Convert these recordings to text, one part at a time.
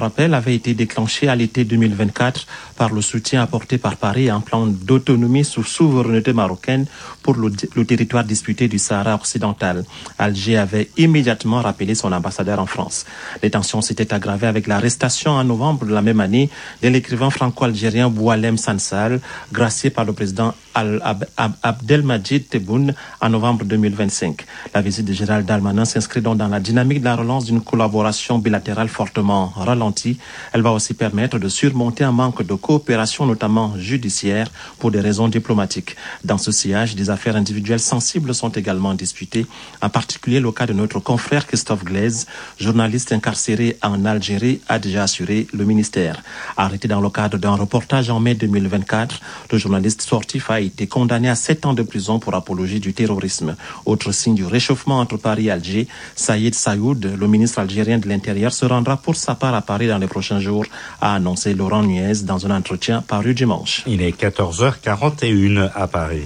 rappel, avait été déclenché à l'été 2024 par le soutien apporté par Paris à un plan d'autonomie sous souveraineté marocaine pour le territoire disputé du Sahara occidental. Alger avait immédiatement rappelé son ambassadeur en France. Les tensions s'étaient aggravées avec l'arrestation en novembre de la même année de l'écrivain franco-algérien Boualem Sansal, gracié par le président Abdelmadjid Tebboune en novembre 2025. La visite de Gérald Darmanin s'inscrit donc dans la dynamique de la relance d'une collaboration bilatérale fortement ralentie. Elle va aussi permettre de surmonter un manque de coopération, notamment judiciaire, pour des raisons diplomatiques. Dans ce sillage, des affaires individuelles sensibles sont également disputées, en particulier le cas de notre confrère Christophe Glaise, journaliste incarcéré en Algérie, a déjà assuré le ministère. Arrêté dans le cadre d'un reportage en mai 2024, le journaliste sportif a été condamné à 7 ans de prison pour apologie du terrorisme. Autre signe du réchauffement entre Paris et Alger, Saïd Sayoud, le ministre algérien de l'Intérieur, se rendra pour sa part à Paris dans les prochains jours, a annoncé Laurent Nuez dans un entretien paru dimanche. Il est 14h41 à Paris.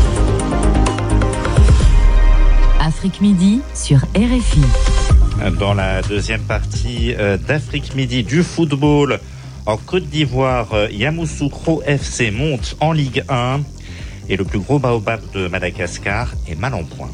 Afrique Midi sur RFI. Dans la deuxième partie d'Afrique Midi du football, en Côte d'Ivoire, Yamoussoukro FC monte en Ligue 1 et le plus gros baobab de Madagascar est mal en point.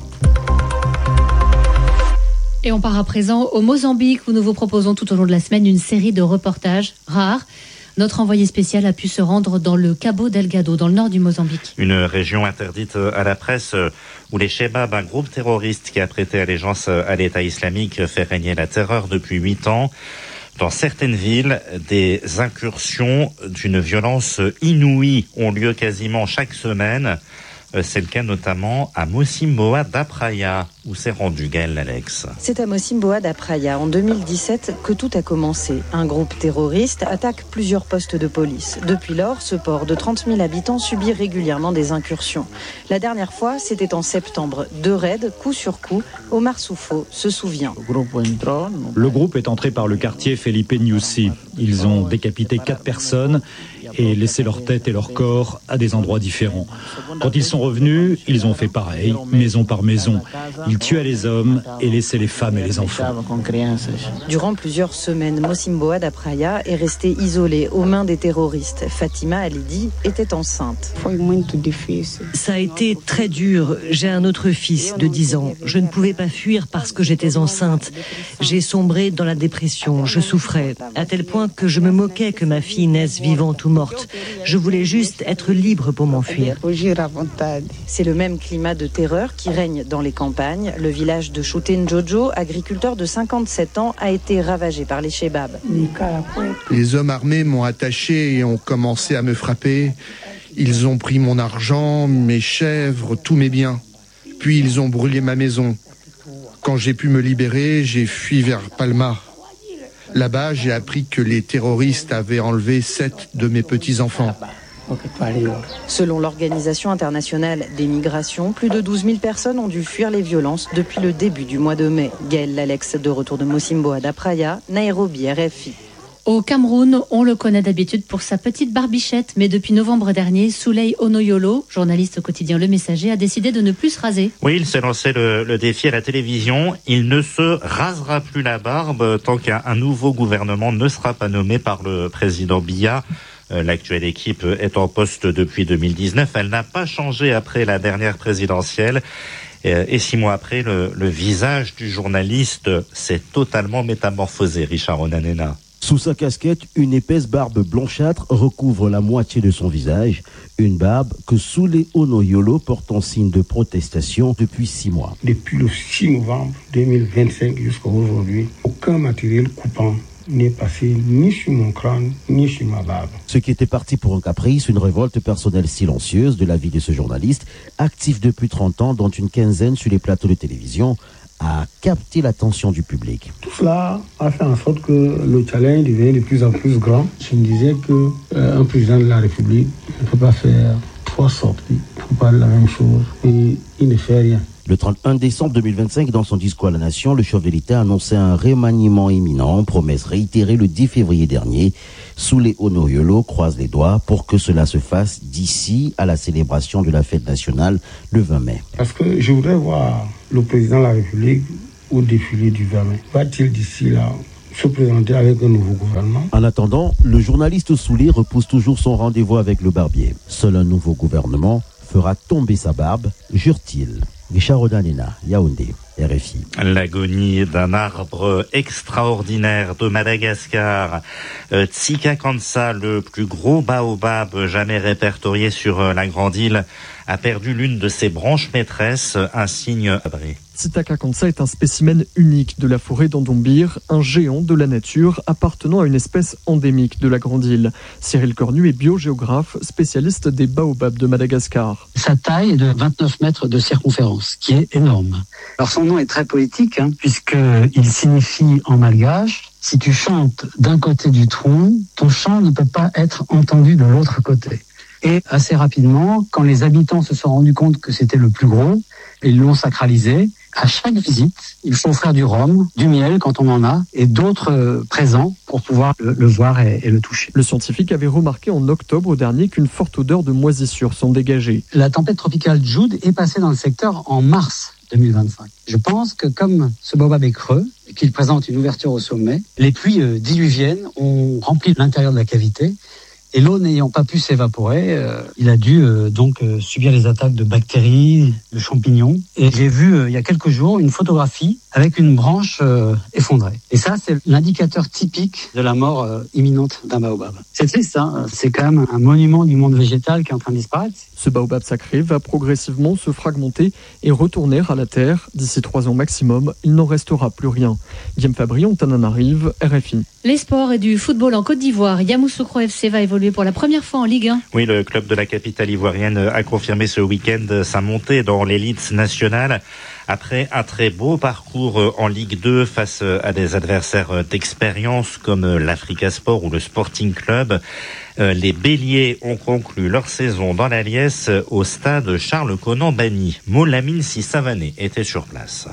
Et on part à présent au Mozambique où nous vous proposons tout au long de la semaine une série de reportages rares. Notre envoyé spécial a pu se rendre dans le Cabo Delgado, dans le nord du Mozambique. Une région interdite à la presse où les Chebab, un groupe terroriste qui a prêté allégeance à l'État islamique, fait régner la terreur depuis 8 ans. Dans certaines villes, des incursions d'une violence inouïe ont lieu quasiment chaque semaine. C'est le cas notamment à Mocimboa da Praia, où s'est rendu Gaël Alex. C'est à Mocimboa da Praia, en 2017, que tout a commencé. Un groupe terroriste attaque plusieurs postes de police. Depuis lors, ce port de 30 000 habitants subit régulièrement des incursions. La dernière fois, c'était en septembre. 2 raids, coup sur coup. Omar Soufo se souvient. Le groupe est entré par le quartier Felipe Nyusi. Ils ont décapité 4 personnes et laissé leur tête et leur corps à des endroits différents. Quand ils sont revenus, ils ont fait pareil, maison par maison. Ils tuaient les hommes et laissaient les femmes et les enfants. Durant plusieurs semaines, Mocimboa da Praia est resté isolé aux mains des terroristes. Fatima Alidi était enceinte. Ça a été très dur. J'ai un autre fils de 10 ans. Je ne pouvais pas fuir parce que j'étais enceinte. J'ai sombré dans la dépression. Je souffrais, à tel point que je me moquais que ma fille naisse vivante ou morte. Je voulais juste être libre pour m'enfuir. C'est le même climat de terreur qui règne dans les campagnes. Le village de Choutenjojo, agriculteur de 57 ans, a été ravagé par les Chebab. Les hommes armés m'ont attaché et ont commencé à me frapper. Ils ont pris mon argent, mes chèvres, tous mes biens. Puis ils ont brûlé ma maison. Quand j'ai pu me libérer, j'ai fui vers Palma. Là-bas, j'ai appris que les terroristes avaient enlevé 7 de mes petits-enfants. Selon l'Organisation internationale des migrations, plus de 12 000 personnes ont dû fuir les violences depuis le début du mois de mai. Gaël Alex, de retour de Mocimboa da Praia, Nairobi, RFI. Au Cameroun, on le connaît d'habitude pour sa petite barbichette, mais depuis novembre dernier, Souley Onoyolo, journaliste au quotidien Le Messager, a décidé de ne plus se raser. Oui, il s'est lancé le défi à la télévision. Il ne se rasera plus la barbe tant qu'un nouveau gouvernement ne sera pas nommé par le président Biya. L'actuelle équipe est en poste depuis 2019. Elle n'a pas changé après la dernière présidentielle. Et 6 mois après, le visage du journaliste s'est totalement métamorphosé, Richard Onanena. Sous sa casquette, une épaisse barbe blanchâtre recouvre la moitié de son visage. Une barbe que Souley Onoyolo porte en signe de protestation depuis 6 mois. Depuis le 6 novembre 2025 jusqu'à aujourd'hui, aucun matériel coupant n'est passé ni sur mon crâne, ni sur ma barbe. Ce qui était parti pour un caprice, une révolte personnelle silencieuse de la vie de ce journaliste, actif depuis 30 ans, dont une quinzaine sur les plateaux de télévision, a capté l'attention du public. Tout cela a fait en sorte que le challenge devenait de plus en plus grand. Je me disais qu'un président de la République ne peut pas faire 3 sorties pour parler de la même chose et il ne fait rien. Le 31 décembre 2025, dans son discours à la nation, le chef de l'État annonçait un remaniement imminent, promesse réitérée le 10 février dernier. Souley Onoyolo croise les doigts pour que cela se fasse d'ici à la célébration de la fête nationale le 20 mai. Parce que je voudrais voir le président de la République au défilé du 20 mai. Va-t-il d'ici là se présenter avec un nouveau gouvernement. En attendant, le journaliste Soulé repousse toujours son rendez-vous avec le barbier. Seul un nouveau gouvernement fera tomber sa barbe, jure-t-il. Richard Odanena, Yaoundé, RFI. L'agonie d'un arbre extraordinaire de Madagascar. Tsikakansa, le plus gros baobab jamais répertorié sur la grande île, a perdu l'une de ses branches maîtresses, un signe abré. Tsikakansa est un spécimen unique de la forêt d'Andombir, un géant de la nature appartenant à une espèce endémique de la grande île. Cyril Cornu est biogéographe, spécialiste des baobabs de Madagascar. Sa taille est de 29 mètres de circonférence, qui est énorme. Alors son nom est très poétique, puisqu'il signifie en malgache: si tu chantes d'un côté du tronc, ton chant ne peut pas être entendu de l'autre côté. Et assez rapidement, quand les habitants se sont rendus compte que c'était le plus gros, ils l'ont sacralisé. À chaque visite, il faut offrir du rhum, du miel quand on en a, et d'autres présents pour pouvoir le voir et le toucher. Le scientifique avait remarqué en octobre dernier qu'une forte odeur de moisissure s'en dégageait. La tempête tropicale Jude est passée dans le secteur en mars 2025. Je pense que comme ce baobab est creux et qu'il présente une ouverture au sommet, les pluies diluviennes ont rempli l'intérieur de la cavité. Et l'eau n'ayant pas pu s'évaporer, il a dû subir les attaques de bactéries, de champignons. Et j'ai vu il y a quelques jours une photographie avec une branche effondrée. Et ça, c'est l'indicateur typique de la mort imminente d'un baobab. C'est triste, c'est quand même un monument du monde végétal qui est en train de disparaître. Ce baobab sacré va progressivement se fragmenter et retourner à la terre. D'ici 3 ans maximum, il n'en restera plus rien. Guillaume Fabry, Antananarive, RFI. Les sports et du football en Côte d'Ivoire. Yamoussoukro FC va évoluer pour la première fois en Ligue 1. Oui, le club de la capitale ivoirienne a confirmé ce week-end sa montée dans l'élite nationale après un très beau parcours en Ligue 2 face à des adversaires d'expérience comme l'Africa Sport ou le Sporting Club. Les Béliers ont conclu leur saison dans la liesse au stade Charles-Konan-Banny. Molamine Sissavané était sur place.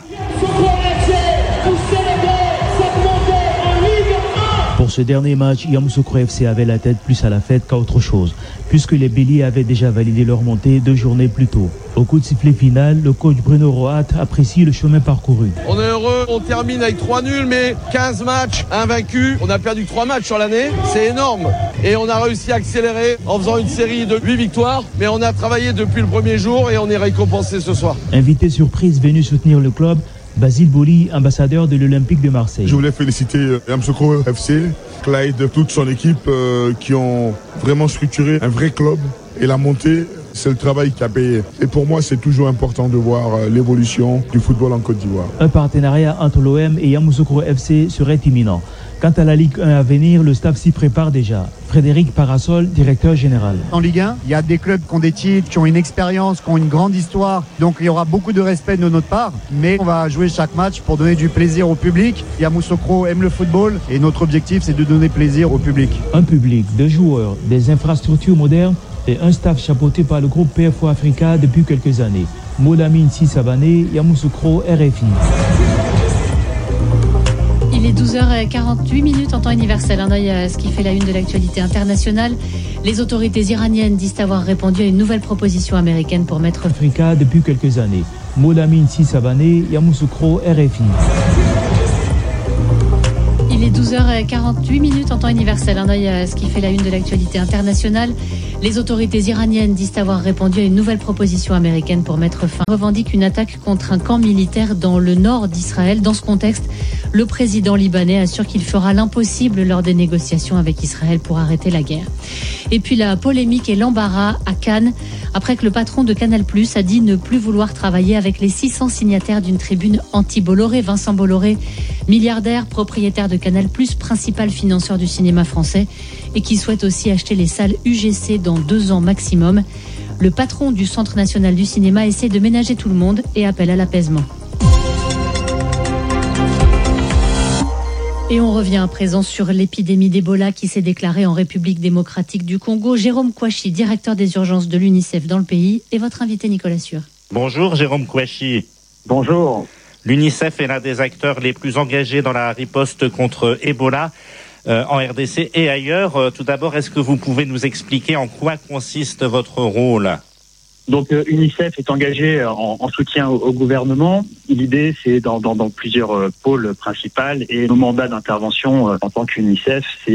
Pour ce dernier match, Yamoussoukro FC avait la tête plus à la fête qu'à autre chose, puisque les Béliers avaient déjà validé leur montée 2 journées plus tôt. Au coup de sifflet final, le coach Bruno Roat apprécie le chemin parcouru. On est heureux, on termine avec 3 nuls, mais 15 matchs invaincus. On a perdu 3 matchs sur l'année, c'est énorme. Et on a réussi à accélérer en faisant une série de 8 victoires, mais on a travaillé depuis le premier jour et on est récompensé ce soir. Invité surprise venu soutenir le club, Basile Boli, ambassadeur de l'Olympique de Marseille. Je voulais féliciter Yamoussoukro FC, Clyde, toute son équipe qui ont vraiment structuré un vrai club. Et la montée, c'est le travail qui a payé. Et pour moi, c'est toujours important de voir l'évolution du football en Côte d'Ivoire. Un partenariat entre l'OM et Yamoussoukro FC serait imminent. Quant à la Ligue 1 à venir, le staff s'y prépare déjà. Frédéric Parasol, directeur général. En Ligue 1, il y a des clubs qui ont des titres, qui ont une expérience, qui ont une grande histoire. Donc il y aura beaucoup de respect de notre part. Mais on va jouer chaque match pour donner du plaisir au public. Yamoussoukro aime le football et notre objectif, c'est de donner plaisir au public. Un public, des joueurs, des infrastructures modernes et un staff chapeauté par le groupe PFO Africa depuis quelques années. Molamine Sissavané, Yamoussoukro, RFI. Il est 12h48 en temps universel. Un œil à ce qui fait la une de l'actualité internationale. Les autorités iraniennes disent avoir répondu à une nouvelle proposition américaine pour mettre Africa depuis quelques années. Molamine Sissavané, Yamoussoukro, RFI. Il est 12h48 en temps universel. Un œil à ce qui fait la une de l'actualité internationale. Les autorités iraniennes disent avoir répondu à une nouvelle proposition américaine pour mettre fin. Revendique une attaque contre un camp militaire dans le nord d'Israël. Dans ce contexte, le président libanais assure qu'il fera l'impossible lors des négociations avec Israël pour arrêter la guerre. Et puis la polémique et l'embarras à Cannes, après que le patron de Canal+ a dit ne plus vouloir travailler avec les 600 signataires d'une tribune anti-Bolloré. Vincent Bolloré, milliardaire, propriétaire de Canal+, principal financeur du cinéma français, et qui souhaite aussi acheter les salles UGC dans 2 ans maximum. Le patron du Centre national du cinéma essaie de ménager tout le monde et appelle à l'apaisement. Et on revient à présent sur l'épidémie d'Ebola qui s'est déclarée en République démocratique du Congo. Jérôme Kouachi, directeur des urgences de l'UNICEF dans le pays, est votre invité Nicolas Sûr. Bonjour Jérôme Kouachi. Bonjour. L'UNICEF est l'un des acteurs les plus engagés dans la riposte contre Ebola en RDC et ailleurs. Tout d'abord, est-ce que vous pouvez nous expliquer en quoi consiste votre rôle ? Donc UNICEF est engagé en soutien au gouvernement. L'idée, c'est dans plusieurs pôles principaux, et nos mandats d'intervention en tant qu'UNICEF, c'est